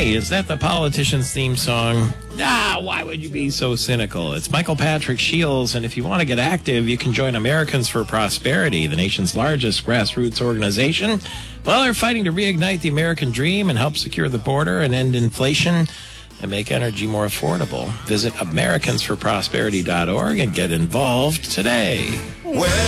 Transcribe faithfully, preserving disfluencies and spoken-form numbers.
Hey, is that the politician's theme song? Ah, why would you be so cynical? It's Michael Patrick Shields, and if you want to get active, you can join Americans for Prosperity, the nation's largest grassroots organization. Well, they're fighting to reignite the American dream and help secure the border and end inflation and make energy more affordable. Visit Americans for Prosperity dot org and get involved today. Well,